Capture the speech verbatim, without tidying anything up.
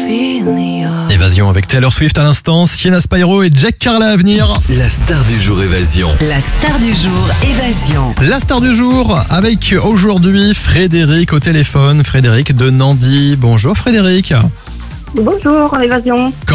Évasion avec Taylor Swift à l'instant, Sienna Spyro et Jack Carla à venir. La star du jour Évasion. La star du jour Évasion. La star du jour avec aujourd'hui Frédéric au téléphone. Frédéric de Nandy. Bonjour Frédéric. Bonjour, Évasion. Comment ça va ?